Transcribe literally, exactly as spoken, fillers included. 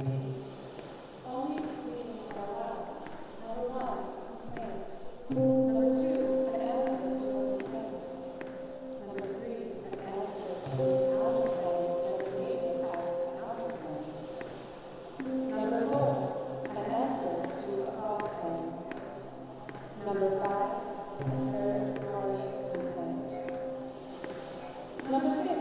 Only things are allowed. Number one, complaint. Number two, an answer to a complaint. Number three, an answer to a counterclaim designated as a counterclaim. Number four, an answer to a cross claim. Number five, a third party complaint. Number six,